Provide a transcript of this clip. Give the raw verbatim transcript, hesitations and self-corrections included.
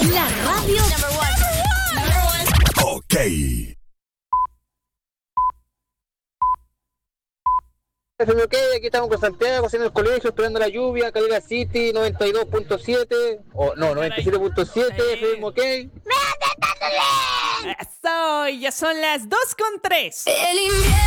La radio number one. Number one. Ok. F M OK, aquí estamos con Santiago, haciendo el colegio, esperando la lluvia, Calera City, noventa y dos punto siete, o no, noventa y siete punto siete, F M OK. Eso, ya son las dos con tres. El invierno